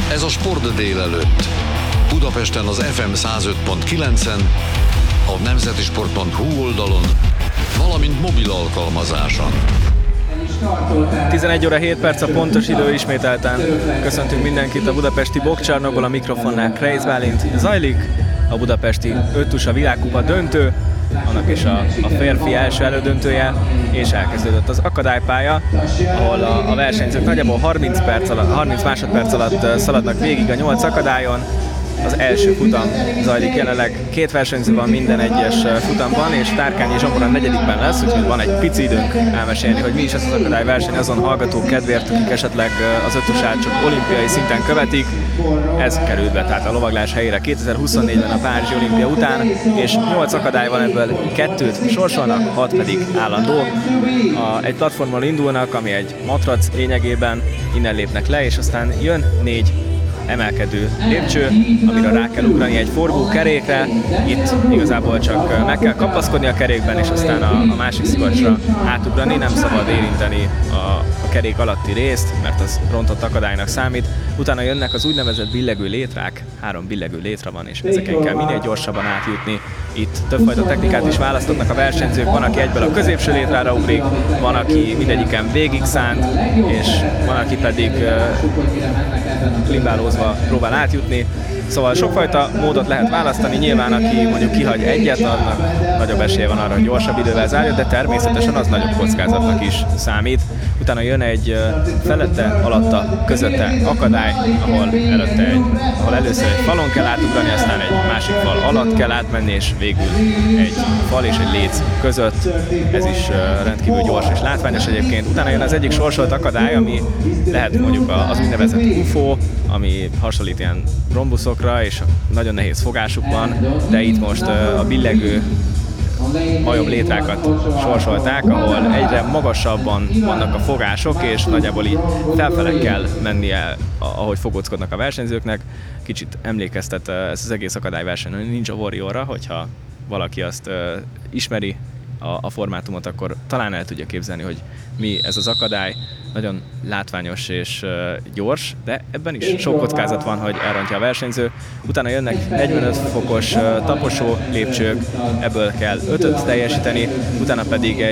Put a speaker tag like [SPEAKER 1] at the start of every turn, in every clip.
[SPEAKER 1] Ez a Sport délelőtt. Budapesten az FM 105.9-en, a nemzetisport.hu oldalon, valamint mobil alkalmazáson.
[SPEAKER 2] 11 óra 7 perc a pontos idő, ismételten köszöntünk mindenkit a budapesti bokcsarnokból, a mikrofonnál Kreisz Bálint. Zajlik a budapesti öttusa világkupa döntő, annak is a férfi első elődöntője, és elkezdődött az akadálypálya, ahol a versenyzők nagyjából 30 másodperc alatt szaladnak végig a 8 akadályon. Az első futam zajlik jelenleg, 2 versenyző van minden egyes futamban, és Tárkányi Zsombor a negyedikben lesz, úgyhogy van egy pici időnk elmesélni, hogy mi is ez az akadályverseny azon hallgatók kedvéért, akik esetleg az öttusát csak olimpiai szinten követik. Ez került be tehát a lovaglás helyére 2024-ben a Párizsi olimpia után, és 8 akadály van, ebből 2-t sorsolnak, 6 pedig állandó. Egy platformon indulnak, ami egy matrac lényegében, innen lépnek le, és aztán jön 4 emelkedő lépcső, amire rá kell ugrani egy forgó kerékre. Itt igazából csak meg kell kapaszkodni a kerékben, és aztán a másik szivacsra átugrani. Nem szabad érinteni a kerék alatti részt, mert az rontott akadálynak számít. Utána jönnek az úgynevezett billegő létrák. 3 billegő létra van, és ezeken kell minél gyorsabban átjutni. Itt többfajta technikát is választhatnak a versenyzők. Van, aki egyből a középső létrára ugrik, van, aki mindegyiken végig szánt, és van, aki pedig limbálózva próbál átjutni. Szóval sokfajta módot lehet választani, nyilván aki mondjuk kihagy egyet, annak nagyobb esélye van arra, hogy gyorsabb idővel zárja, de természetesen az nagyobb kockázatnak is számít. Utána jön egy felette, alatta, közötte akadály, ahol először egy falon kell átugrani, aztán egy másik fal alatt kell átmenni, és végül egy fal és egy léc között. Ez is rendkívül gyors és látványos egyébként. Utána jön az egyik sorsolt akadály, ami lehet mondjuk az úgynevezett UFO, ami hasonlít ilyen rombuszokra, és nagyon nehéz fogásuk van, de itt most a billegő majom létrákat sorsolták, ahol egyre magasabban vannak a fogások, és nagyjából így felfele kell mennie, ahogy fogóckodnak a versenyzőknek. Kicsit emlékeztet ez az egész akadályverseny Ninja Warriorra, hogyha valaki azt ismeri a formátumot, akkor talán el tudja képzelni, hogy mi ez az akadály. Nagyon látványos és gyors, de ebben is sok kockázat van, hogy elrontja a versenyző. Utána jönnek 45 fokos taposó lépcsők, ebből kell 5-öt teljesíteni, utána pedig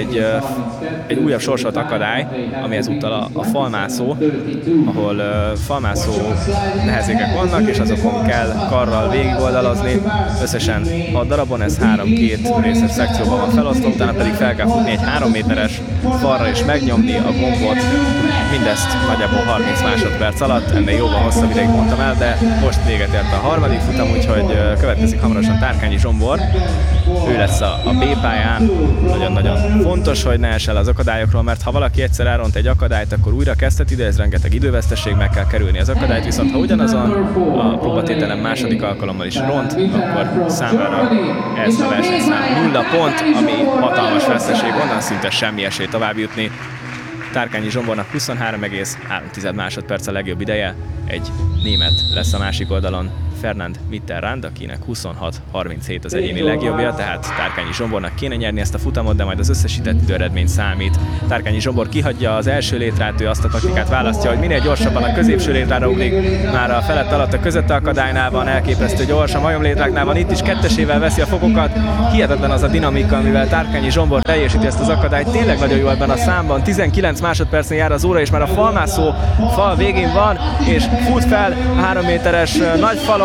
[SPEAKER 2] egy újabb sorsolt akadály, ami ezúttal a falmászó, ahol falmászó nehezékek vannak, és azokon kell karral végigoldalazni. Összesen 6 darabon, ez 3-2 részes szekcióban van felosztva, utána pedig fel kell futni egy 3 méteres falra és megnyomni a gombot. Mindezt nagyjából 30 másodperc alatt, ennél jóval hosszabb ideig mondtam el, de most véget ért a harmadik futam, úgyhogy következik hamarosan Tárkányi Zsombor. Ő lesz a B pályán. Nagyon-nagyon fontos, hogy ne ess el az akadályokról, mert ha valaki egyszer elront egy akadályt, akkor újra kezdhet ide, ez rengeteg időveszteség, meg kell kerülni az akadályt, viszont ha ugyanazon a próbatételen második alkalommal is ront, akkor számára ez a versenyszám 0 pont, ami hatalmas veszteség, onnan szinte semmi esély tovább jutni. Tárkányi Zsombornak 23,3 másodperc a legjobb ideje, egy német lesz a másik oldalon, Fernand Mitterrand, akinek 26:37 az egyéni legjobbja, tehát Tárkányi Zsombornak kéne nyerni ezt a futamot, de majd az összesített időeredmény számít. Tárkányi Zsombor kihagyja az első létrát, ő azt a taktikát választja, hogy minél gyorsabban a középső létrára ugrik, már a felett alatt a közötte akadálynál van, elképesztő gyors, a majomlétráknál van, itt is kettesével veszi a fokokat. Hihetetlen az a dinamika, amivel Tárkányi Zsombor teljesíti ezt az akadályt, tényleg nagyon jó ebben a számban, 19 másodpercnél jár az óra, és már a falmászó fal végén van, és fut fel a 3 méteres nagy falon,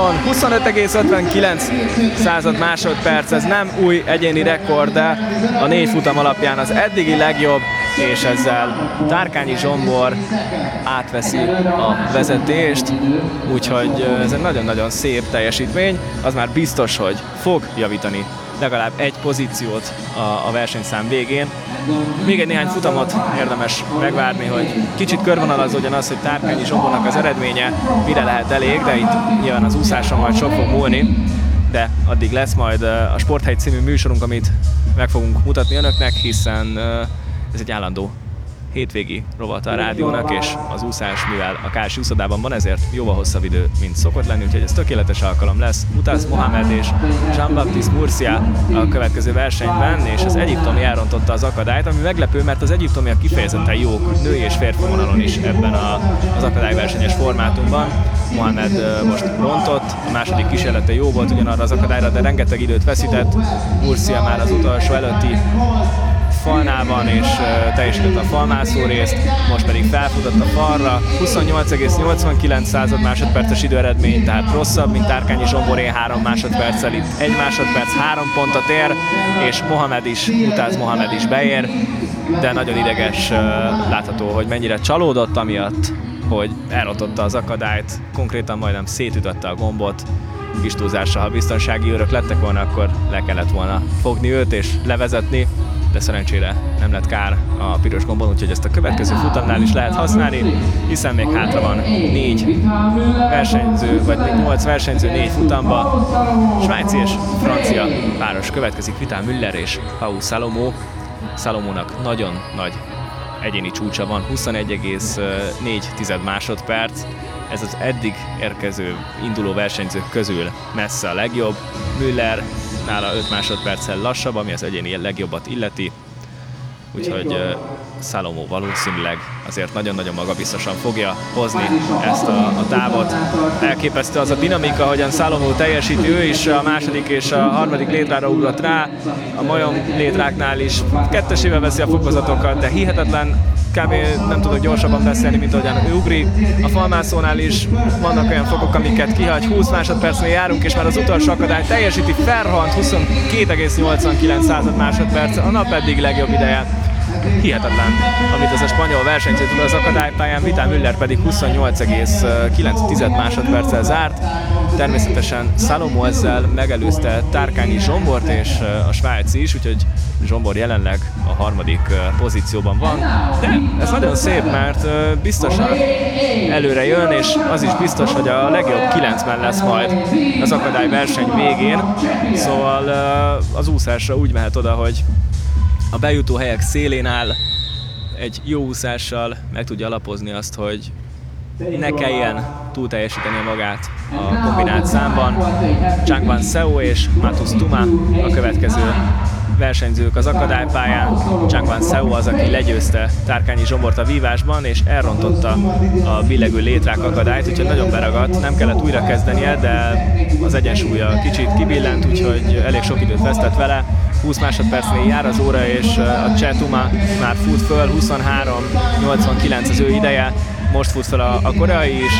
[SPEAKER 2] 25,59 másodperc, ez nem új egyéni rekord, de a 4 futam alapján az eddigi legjobb, és ezzel Tárkányi Zsombor átveszi a vezetést, úgyhogy ez egy nagyon-nagyon szép teljesítmény, az már biztos, hogy fog javítani legalább egy pozíciót a versenyszám végén. Még egy néhány futamot érdemes megvárni, hogy kicsit körvonalazódjon az, hogy Tárkányi Zsombornak az eredménye mire lehet elég, de itt nyilván az úszáson majd sok fog múlni, de addig lesz majd a Sporthegy című műsorunk, amit meg fogunk mutatni önöknek, hiszen ez egy állandó hétvégi rovata a rádiónak, és az úszás, mivel a Kálsi úszodában van, ezért jóval hosszabb idő, mint szokott lenni, úgyhogy ez tökéletes alkalom lesz. Mutaz Mohamed és Jean-Baptiste Murcia a következő versenyben, és az egyiptomi elrontotta az akadályt, ami meglepő, mert az egyiptomiak kifejezetten jók női és férfi vonalon is ebben az akadályversenyes formátumban. Mohamed most rontott, a második kísérlete jó volt ugyanarra az akadályra, de rengeteg időt veszített. Murcia már az utolsó előtti falnál van, és teljesített a falmászó részt, most pedig felfutott a falra. 28,89 másodperces időeredmény, tehát rosszabb, mint Tárkányi Zsomboré 3 másodperccel. Itt 1 másodperc 3 pontot ér, és Mohamed is beér, de nagyon ideges, látható, hogy mennyire csalódott amiatt, hogy elrontotta az akadályt, konkrétan majdnem szétütötte a gombot. Kis túlzással, ha biztonsági őrök lettek volna, akkor le kellett volna fogni őt és levezetni, de szerencsére nem lett kár a piros gombon, úgyhogy ezt a következő futamnál is lehet használni, hiszen még hátra van 8 versenyző 4 futamba. Svájci és francia páros következik, Vital Müller és Pau Salomó. Salomónak nagyon nagy egyéni csúcsa van, 21,4 másodperc. Ez az eddig érkező induló versenyzők közül messze a legjobb. Müller nála 5 másodperccel lassabb, ami az egyéni legjobbat illeti. Úgyhogy Salomó valószínűleg azért nagyon-nagyon magabiztosan fogja hozni ezt a távot. Elképesztő az a dinamika, hogyan Salomó teljesíti, ő is a második és a harmadik létrára ugrott rá. A majom létráknál is kettesével veszi a fokozatokat, de hihetetlen, kb. Nem tudok gyorsabban beszélni, mint ahogyan ő ugrik. A falmászónál is vannak olyan fokok, amiket kihagy, 20 másodpercnél járunk, és már az utolsó akadály teljesíti, felrohant 22,89 másodperc, a nap eddig legjobb ideje. Hihetetlen, amit ez a spanyol versenyző tud az akadálypályán, Vital Müller pedig 28,9 másodperccel zárt. Természetesen Salomó ezzel megelőzte Tárkányi Zsombort és a svájci is, úgyhogy Zsombor jelenleg a harmadik pozícióban van. De ez nagyon szép, mert biztosan előre jön, és az is biztos, hogy a legjobb 9-ben lesz majd az akadályverseny végén. Szóval az úszásra úgy mehet oda, hogy a bejutó helyek szélén áll, egy jó úszással meg tudja alapozni azt, hogy ne kelljen túl teljesíteni magát a kombinált számban. Changwan Seo és Matus Tuma a következő versenyzők az akadálypályán. Changwan Seo az, aki legyőzte Tárkányi Zsombort a vívásban, és elrontotta a billegő létrák akadályt, úgyhogy nagyon beragadt, nem kellett újra kezdenie, de az egyensúlya kicsit kibillent, úgyhogy elég sok időt vesztett vele. 20 másodpercnél jár az óra, és a Cseh Tuma már fut föl, 23,89 az ő ideje. Most fut fel a koreai is,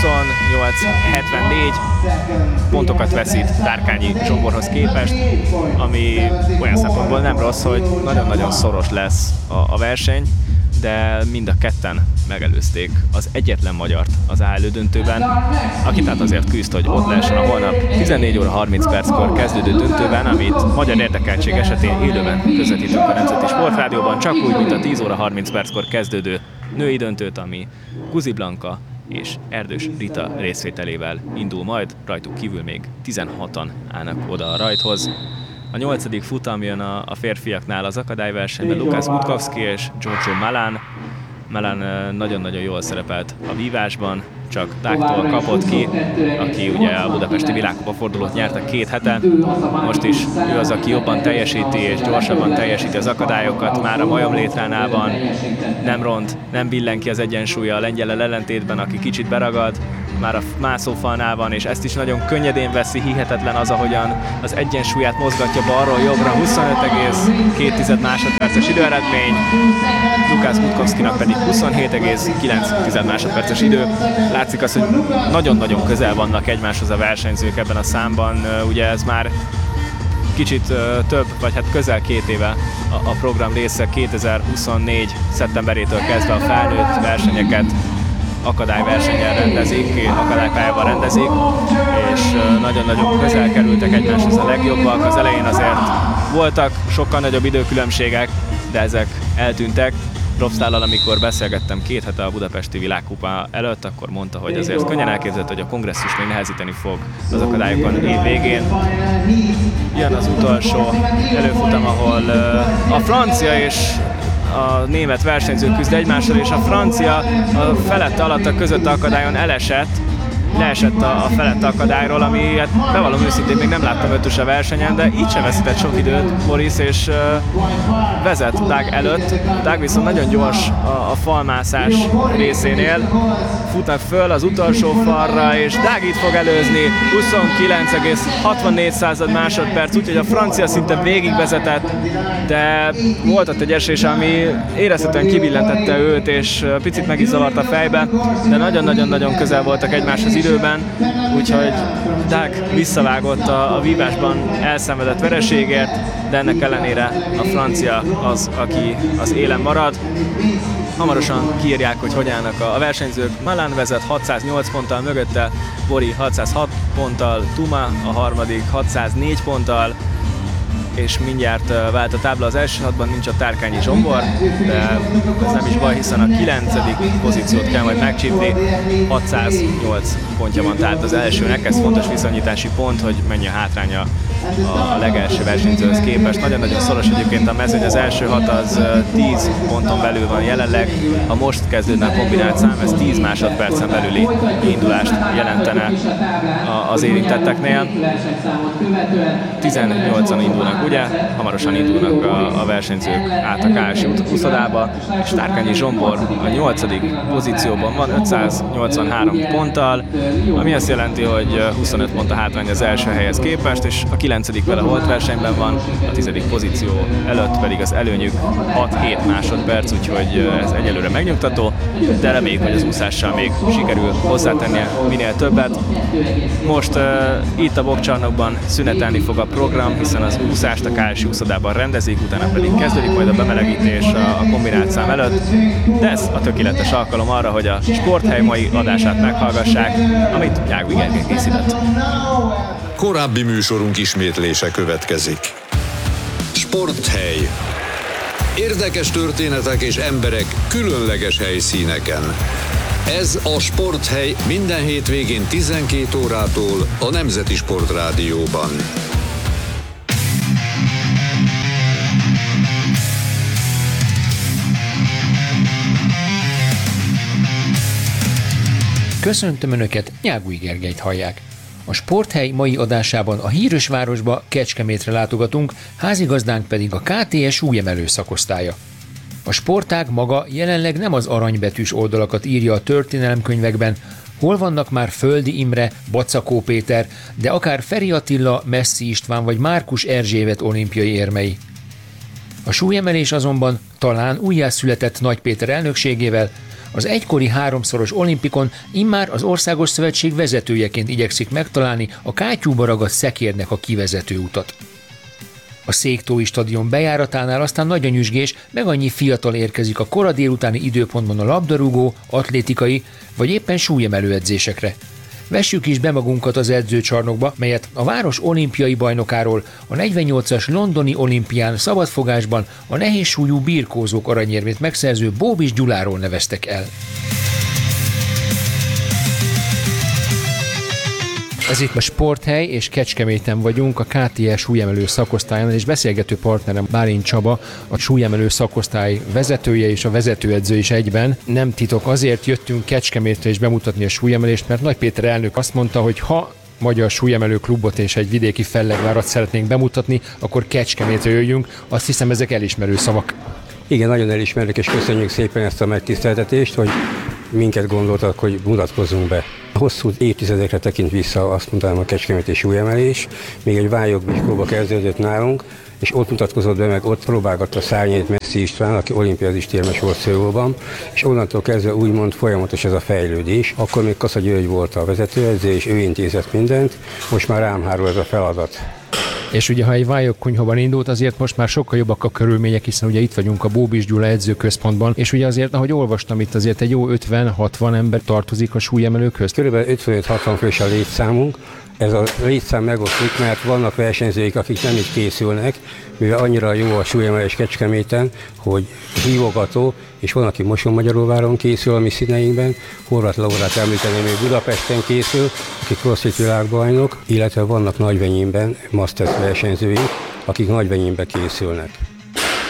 [SPEAKER 2] 28,74 pontokat veszít Tárkányi Zsomborhoz képest, ami olyan szempontból nem rossz, hogy nagyon-nagyon szoros lesz a verseny, de mind a ketten megelőzték az egyetlen magyart az A elődöntőben, aki tehát azért küzd, hogy ott lehessen a holnap 14 óra 30 perckor kezdődő döntőben, amit magyar érdekeltség esetén élőben közvetítünk a Nemzeti Sportrádióban, csak úgy, mint a 10 óra 30 perckor kezdődő női döntőt, ami Guzi Blanka és Erdős Rita részvételével indul majd, rajtuk kívül még 16-an állnak oda a rajthoz. A 8. futam jön a férfiaknál az akadályversenyben, Lukász Gutkowski és Giorgio Malan. Malan nagyon-nagyon jól szerepelt a vívásban, csak Tágtól kapott ki, aki ugye a budapesti világkupa fordulót nyerte 2 hete. Most is ő az, aki jobban teljesíti és gyorsabban teljesíti az akadályokat. Már a majomlétránál van, nem ront, nem billen ki az egyensúlya a lengyellel ellentétben, aki kicsit beragad. Már a mászófalnál van, és ezt is nagyon könnyedén veszi, hihetetlen az, ahogyan az egyensúlyát mozgatja balról jobbra, 25,2 másodperces időeredmény, Lukász Gutkowskinak pedig 27,9 másodperces idő. Látszik az, hogy nagyon-nagyon közel vannak egymáshoz a versenyzők ebben a számban, ugye ez már kicsit több, vagy hát közel 2 éve a program része, 2024. szeptemberétől kezdve a felnőtt versenyeket akadályversennyel rendezik, akadálypályával rendezik, és nagyon-nagyon közel kerültek egymáshoz a legjobbak. Az elején azért voltak sokkal nagyobb időkülönbségek, de ezek eltűntek. Robstállal, amikor beszélgettem 2 hete a budapesti világkupa előtt, akkor mondta, hogy azért könnyen elképzelhető, hogy a kongresszus még nehezíteni fog az akadályokon év végén. Jön az utolsó előfutam, ahol a francia és a német versenyzők küzd egymással, és a francia a felette alatta között akadályon elesett, leesett a felett akadályról, ami hát bevallom őszintén még nem láttam ötös a versenyen, de így sem veszített sok időt Boris, és vezet Dag előtt. Dag viszont nagyon gyors a falmászás részénél, futnak föl az utolsó falra, és Dag itt fog előzni 29,64 másodperc, úgyhogy a francia szinte végigvezetett, de volt ott egy esés, ami érezhetően kibillentette őt, és picit meg is zavart a fejbe, de nagyon-nagyon közel voltak egymáshoz időben, úgyhogy Dag visszavágott a vívásban elszenvedett vereségért, de ennek ellenére a francia az, aki az élen marad. Hamarosan kiírják, hogy állnak a versenyzők. Malan vezet 608 ponttal, mögötte Bori 606 ponttal, Tuma a harmadik 604 ponttal, és mindjárt vált a tábla. Az első hatban nincs a Tárkányi Zsombor, de ez nem is baj, hiszen a 9. pozíciót kell majd megcsípni. 608 pontja van tehát az elsőnek, ez fontos viszonyítási pont, hogy mennyi a hátránya a legelső versenyzőhöz képest. Nagyon-nagyon szoros egyébként a mezőny, az első hat az 10 ponton belül van jelenleg. Ha most kezdődne a kombinált szám, ez 10 másodpercen belüli indulást jelentene az érintetteknél. 18-an indulnak, ugye? Hamarosan indulnak a versenyzők át a KSI úszodába, és Tárkányi Zsombor a 8. pozícióban van 583 ponttal, ami azt jelenti, hogy 25 pont a hátrány az első helyhez képest, és a 9. vele holt versenyben van, a 10. pozíció előtt pedig az előnyük 6-7 másodperc, úgyhogy ez egyelőre megnyugtató, de reméljük, hogy az úszással még sikerül hozzátennie minél többet. Most itt a bokcsarnokban szünetelni fog a program, hiszen az úszást a KSI úszodában rendezik, utána pedig kezdődik majd a bemelegítés a kombinált szám előtt, de ez a tökéletes alkalom arra, hogy a Sporthely mai adását meghallgassák, amit Jágvi Gergely készített.
[SPEAKER 1] Korábbi műsorunk ismétlése következik. Sporthely. Érdekes történetek és emberek különleges helyszíneken. Ez a Sporthely minden hétvégén 12 órától a Nemzeti Sportrádióban.
[SPEAKER 3] Köszöntöm Önöket, Nyágúj Gergelyt hallják. A Sporthely mai adásában a híres városba, Kecskemétre látogatunk, házigazdánk pedig a KTS súlyemelő szakosztálya. A sportág maga jelenleg nem az aranybetűs oldalakat írja a történelemkönyvekben, hol vannak már Földi Imre, Bacakó Péter, de akár Feri Attila, Messzi István vagy Márkus Erzsébet olimpiai érmei. A súlyemelés azonban talán újjászületett Nagy Péter elnökségével az egykori 3-szoros olimpikon immár az Országos Szövetség vezetőjeként igyekszik megtalálni a kátyúba ragadt szekérnek a kivezető utat. A Széktói stadion bejáratánál aztán nagy a nyüzsgés, meg annyi fiatal érkezik a kora délutáni időpontban a labdarúgó, atlétikai vagy éppen súlyemelő edzésekre. Vessük is be magunkat az edzőcsarnokba, melyet a város olimpiai bajnokáról, a 48-as londoni olimpián szabadfogásban a nehézsúlyú birkózók aranyérmét megszerző Bóbis Gyuláról neveztek el. Ez itt a Sporthely, és Kecskeméten vagyunk, a KTS súlyemelő szakosztályon, és beszélgető partnerem Bálint Csaba, a súlyemelő szakosztály vezetője és a vezetőedző is egyben. Nem titok, azért jöttünk Kecskemétre és bemutatni a súlyemelést, mert Nagy Péter elnök azt mondta, hogy ha magyar súlyemelő klubot és egy vidéki fellegvárat szeretnénk bemutatni, akkor Kecskemétre jöjjünk. Azt hiszem, ezek elismerő szavak.
[SPEAKER 4] Igen, nagyon elismerjük, és köszönjük szépen ezt a megtiszteltetést, hogy minket gondoltak, hogy mutatkozzunk be. Hosszú évtizedekre tekint vissza, azt mondanám, a kecskeméti súlyemelés. Még egy vályogbiskolba kezdődött nálunk, és ott mutatkozott be, meg ott próbálgatta szárnyait Messzi István, aki olimpiazistérmes volt Szőlóban, és onnantól kezdve úgymond folyamatos ez a fejlődés. Akkor még Kassa György volt a vezetőedző, és ő intézett mindent, most már rám hárul ez a feladat.
[SPEAKER 3] És ugye, ha egy vályokkonyhaban indult, azért most már sokkal jobbak a körülmények, hiszen ugye itt vagyunk a Bóbis Gyula edzőközpontban, és ugye azért, ahogy olvastam, itt azért egy jó 50-60 ember tartozik a súlyemelőkhöz.
[SPEAKER 4] Körülbelül 55-60 fős a létszámunk. Ez a létszám megoszlik, mert vannak versenyzőik, akik nem így készülnek, mivel annyira jó a súlyemelés Kecskeméten, hogy hívogató, és van, aki Mosonmagyaróváron készül a mi színeinkben, Horváth Laurát említeném, még Budapesten készül, aki crossfit világbajnok, illetve vannak Nagyvenyénben masters versenyzőink, akik Nagyvenyénbe készülnek.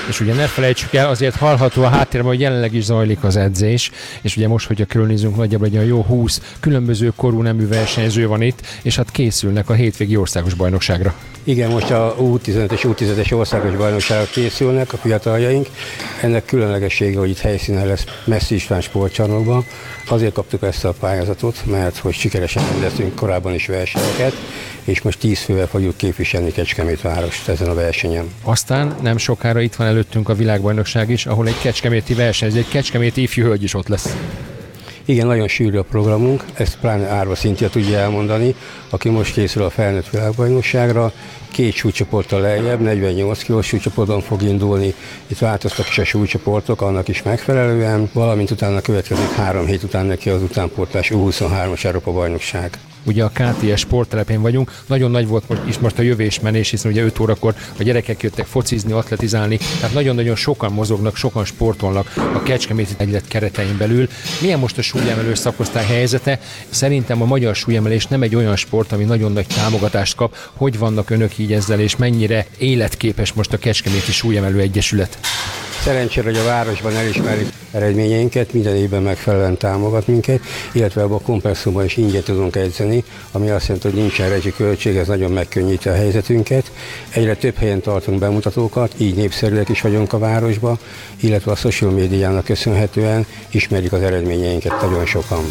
[SPEAKER 3] és ugye ne felejtsük el, azért hallható a háttérben, hogy jelenleg is zajlik az edzés, és ugye most, hogyha körülnézünk, nagyjából egy olyan jó 20 különböző korú nemű versenyző van itt, és hát készülnek a hétvégi országos bajnokságra.
[SPEAKER 4] Igen, most a U15 és U10-es országos bajnokságra készülnek a fiataljaink. Ennek különlegessége, hogy itt helyszínen lesz Messzi István sportcsarnokban. Azért kaptuk ezt a pályázatot, mert hogy sikeresen rendeztünk korábban is versenyeket, és most 10 fővel fogjuk képviselni Kecskemét várost ezen a versenyen.
[SPEAKER 3] Aztán nem sokára itt van előttünk a világbajnokság is, ahol egy kecskeméti versenyző, egy kecskeméti ifjú hölgy is ott lesz.
[SPEAKER 4] Igen, nagyon sűrű a programunk, ezt pláne Árva Szinthia tudja elmondani, aki most készül a felnőtt világbajnokságra. 2 súlycsoporttal lejjebb, 48 kilós súlycsoporton fog indulni. Itt változtak is a súlycsoportok, annak is megfelelően, valamint utána következik 3 hét után neki az utánpótlás U23-as Európa-bajnokság.
[SPEAKER 3] Ugye a KTS sporttelepén vagyunk, nagyon nagy volt most a jövésmenés, hiszen ugye 5 órakor a gyerekek jöttek focizni, atletizálni, tehát nagyon-nagyon sokan mozognak, sokan sportolnak a Kecskeméti Egylet keretein belül. Milyen most a súlyemelő szakosztály helyzete? Szerintem a magyar súlyemelés nem egy olyan sport, ami nagyon nagy támogatást kap. Hogy vannak önök így ezzel, és mennyire életképes most a Kecskeméti Súlyemelő Egyesület?
[SPEAKER 4] Szerencsére, hogy a városban elismerik eredményeinket, minden évben megfelelően támogat minket, illetve abban a komplexumban is ingyen tudunk edzeni, ami azt jelenti, hogy nincsen rezsiköltség, ez nagyon megkönnyíti a helyzetünket. Egyre több helyen tartunk bemutatókat, így népszerűek is vagyunk a városban, illetve a social médiának köszönhetően ismerik az eredményeinket nagyon sokan.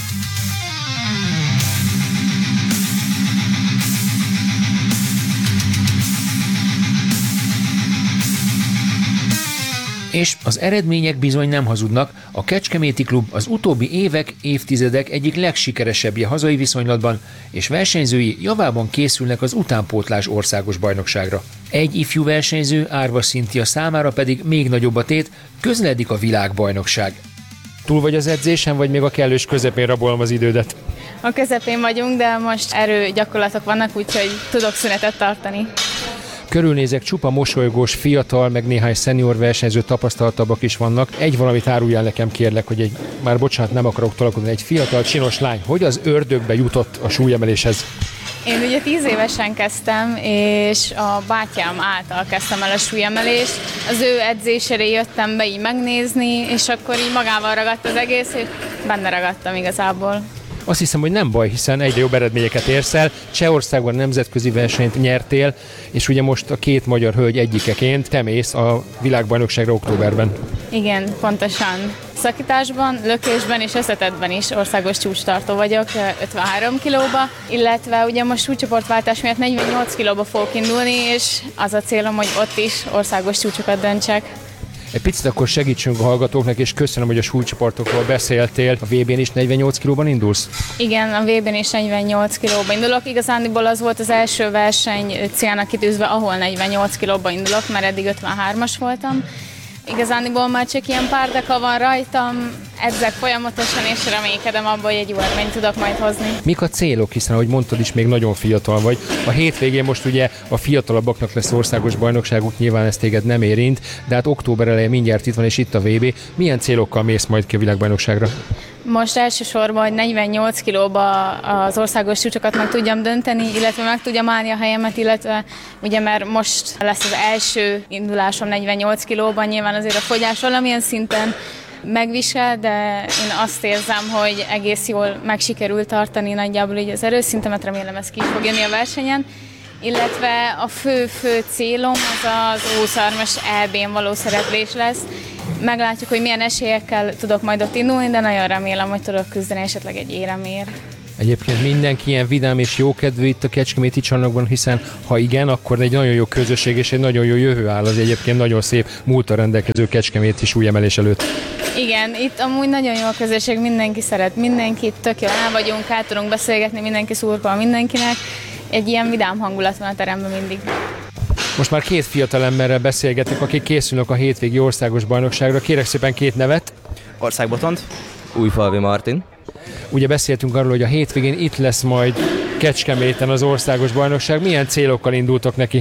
[SPEAKER 3] És az eredmények bizony nem hazudnak, a Kecskeméti Klub az utóbbi évek, évtizedek egyik legsikeresebbje hazai viszonylatban, és versenyzői javában készülnek az utánpótlás országos bajnokságra. Egy ifjú versenyző, Árva Szinthia számára pedig még nagyobb a tét, közeledik a világbajnokság. Túl vagy az edzésen, vagy még a kellős közepén rabolom az idődet?
[SPEAKER 5] A közepén vagyunk, de most erőgyakorlatok vannak, úgyhogy tudok szünetet tartani.
[SPEAKER 3] Körülnézek, csupa mosolygós, fiatal, meg néhány szenior versenyző tapasztaltabbak is vannak. Egy valamit áruljál nekem, kérlek, hogy már bocsánat, nem akarok tolakodni, egy fiatal, csinos lány, hogy az ördögbe jutott a súlyemeléshez?
[SPEAKER 5] Én ugye 10 évesen kezdtem, és a bátyám által kezdtem el a súlyemelést. Az ő edzésére jöttem be így megnézni, és akkor így magával ragadt az egész, és benne ragadtam igazából.
[SPEAKER 3] Azt hiszem, hogy nem baj, hiszen egyre jobb eredményeket érsz el. Csehországban nemzetközi versenyt nyertél, és ugye most a 2 magyar hölgy egyikeként te mész a világbajnokságra októberben.
[SPEAKER 5] Igen, pontosan. Szakításban, lökésben és összetettben is országos csúcstartó vagyok, 53 kilóba, illetve ugye most súlycsoportváltás miatt 48 kilóba fogok indulni, és az a célom, hogy ott is országos csúcsokat döntsek.
[SPEAKER 3] Egy picit akkor segítsünk a hallgatóknak, és köszönöm, hogy a súlycsoportokról beszéltél. A VB-n is 48 kilóban indulsz?
[SPEAKER 5] Igen, a VB-n is 48 kilóban indulok. Igazándiból az volt az első verseny célnak kitűzve, ahol 48 kilóban indulok, mert eddig 53-as voltam. Igazándiból már csak ilyen pár deka van rajtam, edzek folyamatosan, és reménykedem abban, hogy egy jó eredményt tudok majd hozni.
[SPEAKER 3] Mik a célok, hiszen ahogy mondtad is, még nagyon fiatal vagy. A hétvégén most ugye a fiatalabbaknak lesz országos bajnokságuk, nyilván ez téged nem érint, de hát október elején mindjárt itt van, és itt a VB. Milyen célokkal mész majd ki a világbajnokságra?
[SPEAKER 5] Most elsősorban, hogy 48 kilóba az országos csúcsokat meg tudjam dönteni, illetve meg tudjam állni a helyemet, illetve ugye mert most lesz az első indulásom 48 kilóban, nyilván azért a fogyás valamilyen szinten megvisel, de én azt érzem, hogy egész jól meg sikerült tartani nagyjából így az erőszintemet, remélem ez ki fog jönni a versenyen. Illetve a fő célom az 23-as EB-n való szereplés lesz. Meglátjuk, hogy milyen esélyekkel tudok majd ott indulni, de nagyon remélem, hogy tudok küzdeni esetleg egy éremért.
[SPEAKER 3] Egyébként mindenki ilyen vidám és jókedvű itt a Kecskeméti csarnokban, hiszen ha igen, akkor egy nagyon jó közösség és egy nagyon jó jövő áll az egyébként nagyon szép múlttal rendelkező kecskeméti súlyemelés előtt.
[SPEAKER 5] Igen, itt amúgy nagyon jó a közösség, mindenki szeret mindenkit, tök jól el vagyunk, át tudunk beszélgetni, mindenki szurkol mindenkinek. Egy ilyen vidám hangulat van a teremben mindig.
[SPEAKER 3] Most már 2 fiatal emberrel beszélgetek, akik készülnek a hétvégi országos bajnokságra. Kérek szépen 2 nevet.
[SPEAKER 6] Ország Botond. Újfalvi Martin.
[SPEAKER 3] Ugye beszéltünk arról, hogy a hétvégén itt lesz majd Kecskeméten az országos bajnokság. Milyen célokkal indultok neki?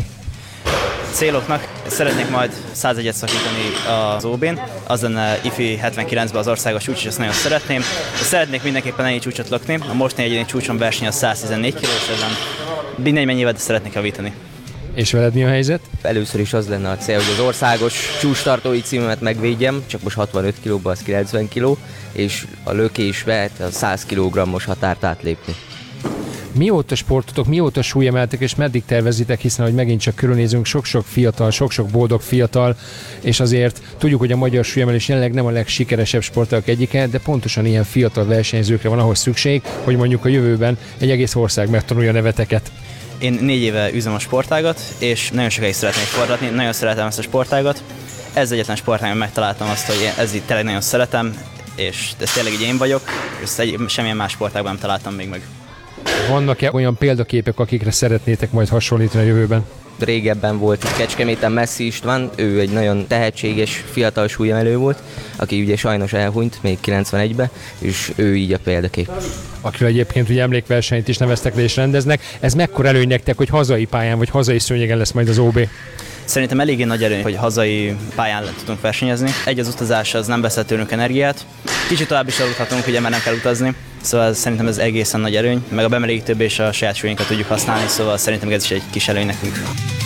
[SPEAKER 6] Céloknak szeretnék majd 101-et szakítani az OB-n, az lenne IFI 79-ben az országos csúcs, és ezt nagyon szeretném. Szeretnék mindenképpen ennyi csúcsot lökni, a mostani egyéni csúcson verseny a 114 kg, és ezen mindegy mennyivel, de szeretnék javítani.
[SPEAKER 3] És veled mi a helyzet?
[SPEAKER 7] Először is az lenne a cél, hogy az országos csúcstartói címemet megvédjem, csak most 65 kilóban, az 90 kiló, és a lökésbe a 100 kg-os határt átlépni.
[SPEAKER 3] Mióta sportotok, mióta súlyemeltek, és meddig tervezitek, hiszen, hogy megint csak körülnézünk, sok-sok fiatal, sok-sok boldog fiatal, és azért tudjuk, hogy a magyar súlyemelés jelenleg nem a legsikeresebb sportágak egyike, de pontosan ilyen fiatal versenyzőkre van ahhoz szükség, hogy mondjuk a jövőben egy egész ország megtanulja a neveteket.
[SPEAKER 6] Én 4 éve üzem a sportágat, és nagyon sokáig szeretnék forgatni, nagyon szeretem ezt a sportágat. Ez egyetlen sportágban megtaláltam azt, hogy ez itt tényleg nagyon szeretem, és ez tényleg így én vagyok, és semmilyen más sportágban nem találtam még meg.
[SPEAKER 3] Vannak-e olyan példaképek, akikre szeretnétek majd hasonlítani a jövőben?
[SPEAKER 7] Régebben volt itt Kecskeméten Messzi István, ő egy nagyon tehetséges fiatal súlyemelő volt, aki ugye sajnos elhunyt még 91-ben, és ő így a példakép.
[SPEAKER 3] Akiről egyébként ugye emlékversenyt is neveztek le és rendeznek. Ez mekkora előny nektek, hogy hazai pályán vagy hazai szőnyegen lesz majd az OB?
[SPEAKER 6] Szerintem eléggé nagy előny, hogy hazai pályán tudunk versenyezni. Az utazás az nem vesz tőlünk energiát. Kicsit tovább is aludhatunk, ugye, mert nem kell utazni. Szóval szerintem ez egészen nagy előny, meg a bemelegítőbb és a saját súlyunkat tudjuk használni, szóval szerintem ez is egy kis előny nekünk.